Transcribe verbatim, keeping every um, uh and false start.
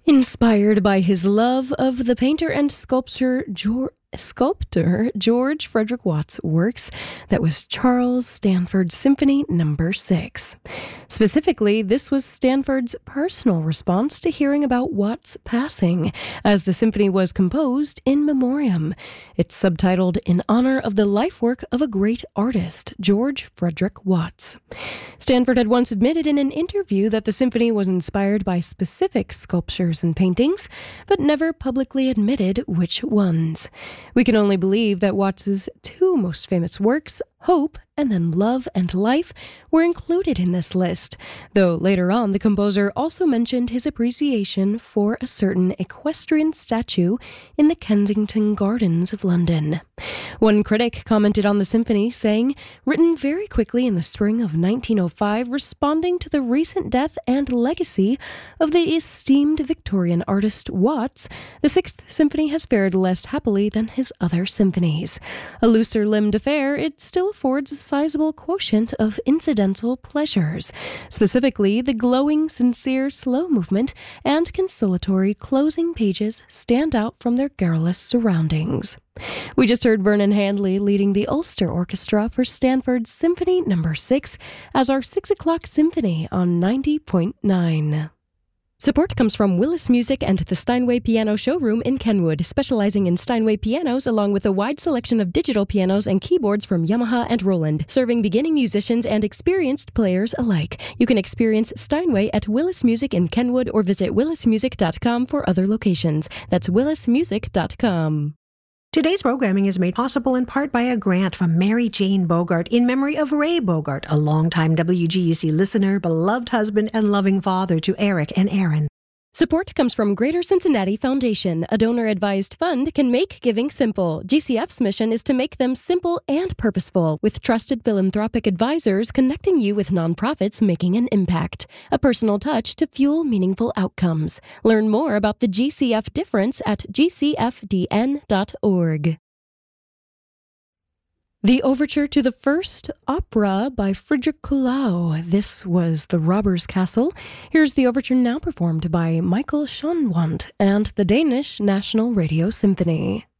Inspired by his love of the painter and sculptor George, sculptor George Frederick Watts' works, that was Charles Stanford's Symphony Number six. Specifically, this was Stanford's personal response to hearing about Watts' passing, as the symphony was composed in memoriam. It's subtitled In Honor of the Life Work of a Great Artist, George Frederick Watts. Stanford had once admitted in an interview that the symphony was inspired by specific sculptures and paintings, but never publicly admitted which ones. We can only believe that Watts's two most famous works, Hope and then Love and Life, were included in this list, though later on the composer also mentioned his appreciation for a certain equestrian statue in the Kensington Gardens of London. One critic commented on the symphony, saying, "Written very quickly in the spring of nineteen oh five, responding to the recent death and legacy of the esteemed Victorian artist Watts, the Sixth Symphony has fared less happily than his other symphonies. A looser-limbed affair, it still affords a sizable quotient of incidental pleasures, specifically the glowing, sincere, slow movement and consolatory closing pages stand out from their garrulous surroundings." We just heard Vernon Handley leading the Ulster Orchestra for Stanford's Symphony Number six as our six o'clock symphony on ninety point nine. Support comes from Willis Music and the Steinway Piano Showroom in Kenwood, specializing in Steinway pianos along with a wide selection of digital pianos and keyboards from Yamaha and Roland, serving beginning musicians and experienced players alike. You can experience Steinway at Willis Music in Kenwood or visit willis music dot com for other locations. That's willis music dot com. Today's programming is made possible in part by a grant from Mary Jane Bogart in memory of Ray Bogart, a longtime W G U C listener, beloved husband, and loving father to Eric and Aaron. Support comes from Greater Cincinnati Foundation. A donor-advised fund can make giving simple. G C F's mission is to make them simple and purposeful, with trusted philanthropic advisors connecting you with nonprofits making an impact. A personal touch to fuel meaningful outcomes. Learn more about the G C F difference at g c f d n dot org. The overture to the first opera by Friedrich Kuhlau. This was The Robber's Castle. Here's the overture now performed by Michael Schonwand and the Danish National Radio Symphony.